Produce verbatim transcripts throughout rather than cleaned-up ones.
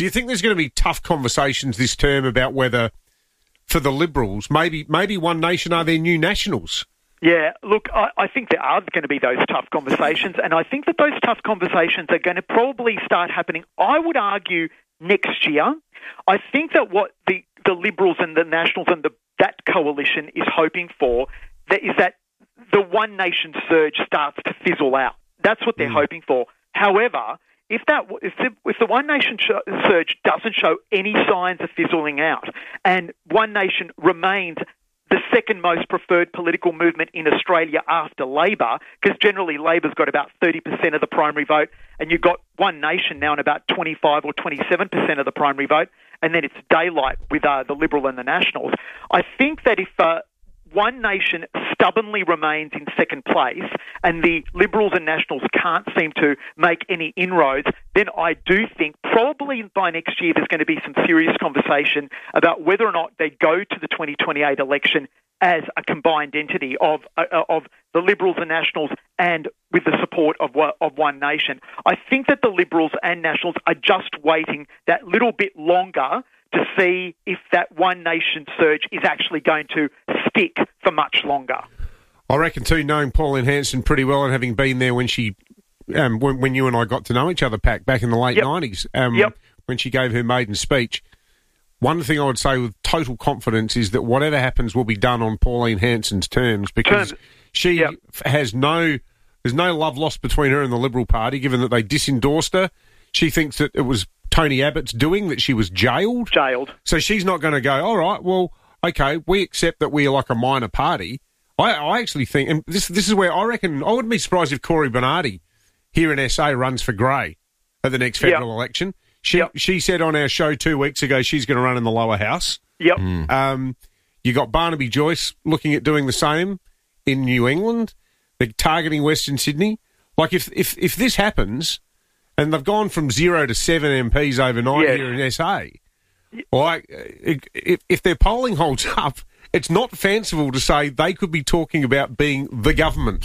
Do you think there's going to be tough conversations this term about whether, for the Liberals, maybe maybe One Nation are their new Nationals? Yeah, look, I, I think there are going to be those tough conversations, and I think that those tough conversations are going to probably start happening, I would argue, next year. I think that what the, the Liberals and the Nationals and the, that coalition is hoping for that is that the One Nation surge starts to fizzle out. That's what they're mm. hoping for. However, if that if the, if the One Nation surge doesn't show any signs of fizzling out, and One Nation remains the second most preferred political movement in Australia after Labor, because generally Labor's got about thirty percent of the primary vote, and you've got One Nation now in about twenty-five or twenty-seven percent of the primary vote, and then it's daylight with uh, the Liberal and the Nationals. I think that if uh, One Nation stubbornly remains in second place and the Liberals and Nationals can't seem to make any inroads, then I do think probably by next year there's going to be some serious conversation about whether or not they go to the twenty twenty-eight election as a combined entity of uh, of the Liberals and Nationals and with the support of of One Nation. I think that the Liberals and Nationals are just waiting that little bit longer to see if that One Nation surge is actually going to stick for much longer. I reckon too, knowing Pauline Hanson pretty well and having been there when she, um, when, when you and I got to know each other, Pac, back in the late yep. nineties, um, yep. when she gave her maiden speech, one thing I would say with total confidence is that whatever happens will be done on Pauline Hanson's terms, because Terms. she yep. has no, there's no love lost between her and the Liberal Party, given that they disendorsed her. She thinks that it was Tony Abbott's doing, that she was jailed. Jailed. So she's not going to go, all right, well, okay, we accept that we're like a minor party. I, I actually think, and this this is where I reckon, I wouldn't be surprised if Cory Bernardi here in S A runs for Grey at the next federal yep. election. She yep. she said on our show two weeks ago she's going to run in the lower house. Yep. Mm. Um, you got Barnaby Joyce looking at doing the same in New England. They're targeting Western Sydney. Like, if if, if this happens, and they've gone from zero to seven M Ps overnight yes. here in S A, like, if, if their polling holds up, it's not fanciful to say they could be talking about being the government.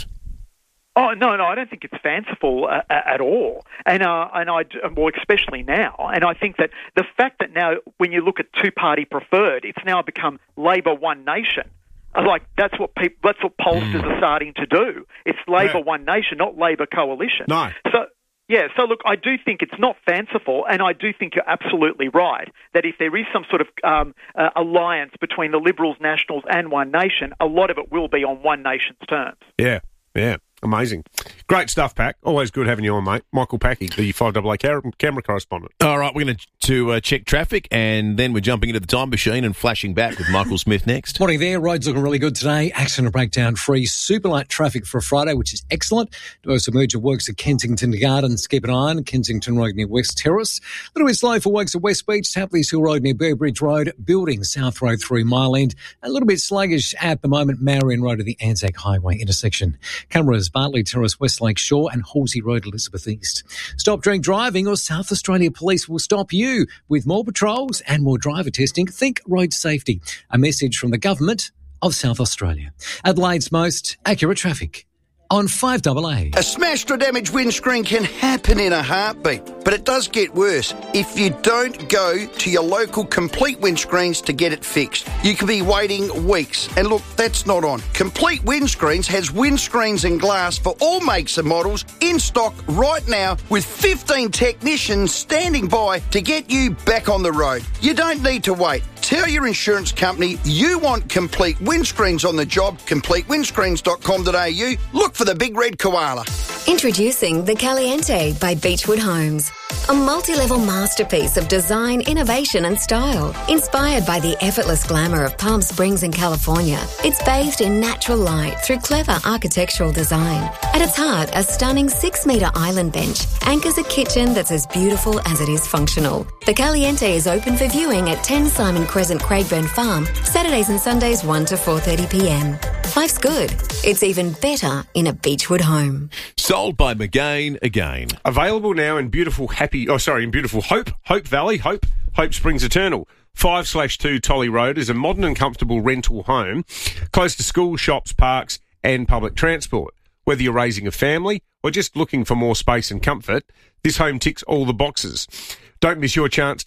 Oh, no, no, I don't think it's fanciful uh, at all. And uh, and I, well, especially now. And I think that the fact that now, when you look at two-party preferred, it's now become Labor One Nation. Like, that's what people, that's what pollsters mm. are starting to do. It's Labor yeah. One Nation, not Labor Coalition. No. So, yeah, so look, I do think it's not fanciful, and I do think you're absolutely right, that if there is some sort of um, uh, alliance between the Liberals, Nationals and One Nation, a lot of it will be on One Nation's terms. Yeah, yeah. Amazing. Great stuff, Pac. Always good having you on, mate. Michael Packy, the five A A camera, camera correspondent. All right, we're going to, to uh, check traffic, and then we're jumping into the time machine and flashing back with Michael Smith next. Morning there. Roads looking really good today. Accident breakdown free. Super light traffic for a Friday, which is excellent. Diverse emergent works at Kensington Gardens. Keep an eye on Kensington Road near West Terrace. A little bit slow for works at West Beach. Tapley's Hill Road near Burbridge Road. Building South Road through Mile End. A little bit sluggish at the moment. Marion Road at the Anzac Highway intersection. Cameras Bartley Terrace, West Lake Shore and Halsey Road, Elizabeth East. Stop drink driving or South Australia Police will stop you with more patrols and more driver testing. Think road safety. A message from the Government of South Australia. Adelaide's most accurate traffic on five A A. A smashed or damaged windscreen can happen in a heartbeat, but it does get worse if you don't go to your local Complete Windscreens to get it fixed. You could be waiting weeks, and look, that's not on. Complete Windscreens has windscreens and glass for all makes and models in stock right now, with fifteen technicians standing by to get you back on the road. You don't need to wait. Tell your insurance company you want Complete Windscreens on the job. complete windscreens dot com dot a u. Look for the big red koala. Introducing the Caliente by Beechwood Homes. A multi-level masterpiece of design, innovation and style. Inspired by the effortless glamour of Palm Springs in California, it's bathed in natural light through clever architectural design. At its heart, a stunning six-metre island bench anchors a kitchen that's as beautiful as it is functional. The Caliente is open for viewing at ten Simon Crescent, Craigburn Farm, Saturdays and Sundays one to four thirty p m. Life's good. It's even better in a Beechwood home. Sold by McGain again. Available now in beautiful Happy, oh sorry, in beautiful Hope, Hope Valley, Hope, Hope Springs Eternal. five slash two Tolly Road is a modern and comfortable rental home close to schools, shops, parks and public transport. Whether you're raising a family or just looking for more space and comfort, this home ticks all the boxes. Don't miss your chance